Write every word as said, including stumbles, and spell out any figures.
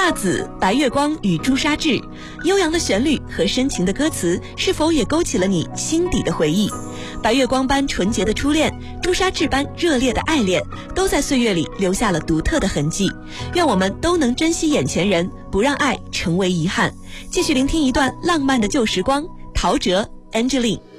夏子、白月光与朱砂痣，悠扬的旋律和深情的歌词，是否也勾起了你心底的回忆？白月光般纯洁的初恋，朱砂痣般热烈的爱恋，都在岁月里留下了独特的痕迹。愿我们都能珍惜眼前人，不让爱成为遗憾。继续聆听一段浪漫的旧时光，陶喆 Angeline。